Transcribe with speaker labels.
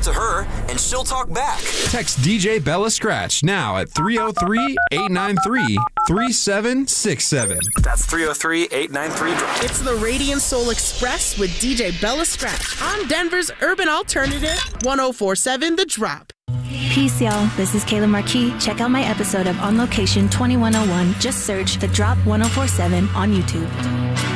Speaker 1: to her, and she'll talk back.
Speaker 2: Text DJ Bella Scratch now at 303-893-3767.
Speaker 1: That's 303-893-DROP.
Speaker 3: It's the Radiant Soul Express with DJ Bella Scratch on Denver's Urban Alternative 104.7 The Drop.
Speaker 4: Peace, y'all. This is Kayla Marquis. Check out my episode of On Location 2101. Just search The Drop 104.7 on YouTube.